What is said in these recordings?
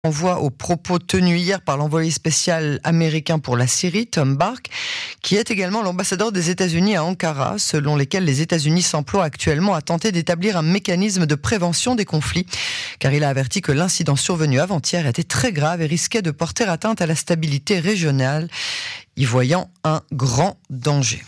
Envoie aux propos tenus hier par l'envoyé spécial américain pour la Syrie, Tom Bark, qui est également l'ambassadeur des États-Unis à Ankara, selon lesquels les États-Unis s'emploient actuellement à tenter d'établir un mécanisme de prévention des conflits, car il a averti que l'incident survenu avant-hier était très grave et risquait de porter atteinte à la stabilité régionale, y voyant un grand danger.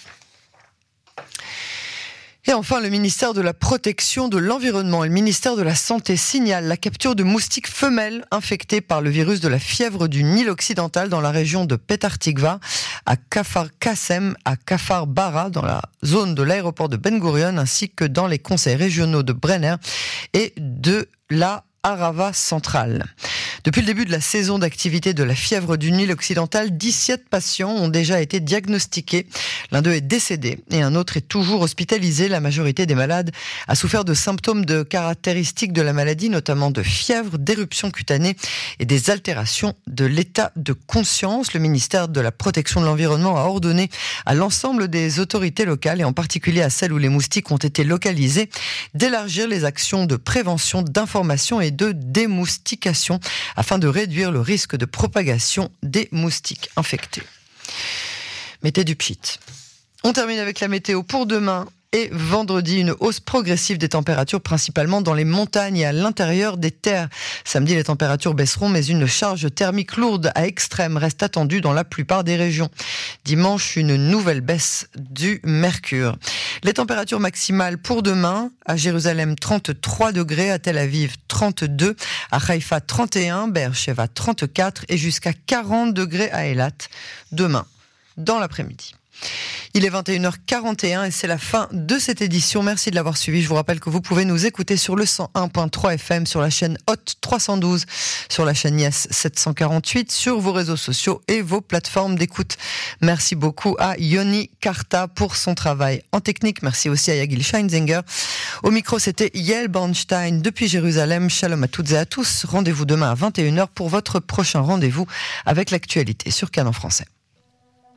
Et enfin, le ministère de la Protection de l'Environnement et le ministère de la Santé signalent la capture de moustiques femelles infectées par le virus de la fièvre du Nil occidental dans la région de Petah Tikva, à Kfar Qassem, à Kfar Bara, dans la zone de l'aéroport de Ben Gurion, ainsi que dans les conseils régionaux de Brenner et de la Arava centrale. Depuis le début de la saison d'activité de la fièvre du Nil occidental, 17 patients ont déjà été diagnostiqués. L'un d'eux est décédé et un autre est toujours hospitalisé. La majorité des malades a souffert de symptômes de caractéristiques de la maladie, notamment de fièvre, d'éruptions cutanées et des altérations de l'état de conscience. Le ministère de la Protection de l'Environnement a ordonné à l'ensemble des autorités locales, et en particulier à celles où les moustiques ont été localisés, d'élargir les actions de prévention, d'information et de démoustication afin de réduire le risque de propagation des moustiques infectés. Mettez du pchit. On termine avec la météo pour demain et vendredi. Une hausse progressive des températures, principalement dans les montagnes et à l'intérieur des terres. Samedi, les températures baisseront, mais une charge thermique lourde à extrême reste attendue dans la plupart des régions. Dimanche, une nouvelle baisse du mercure. Les températures maximales pour demain, à Jérusalem 33 degrés, à Tel Aviv 32, à Haïfa 31, Be'er-Sheva 34 et jusqu'à 40 degrés à Eilat demain, dans l'après-midi. Il est 21h41 et c'est la fin de cette édition. Merci de l'avoir suivi. Je vous rappelle que vous pouvez nous écouter sur le 101.3 FM, sur la chaîne Hot 312, sur la chaîne Yes 748, sur vos réseaux sociaux et vos plateformes d'écoute. Merci beaucoup à Yoni Karta pour son travail en technique. Merci aussi à Yagil Scheinzinger. Au micro, c'était Yael Bornstein depuis Jérusalem. Shalom à toutes et à tous. Rendez-vous demain à 21h pour votre prochain rendez-vous avec l'actualité sur Cannes en français.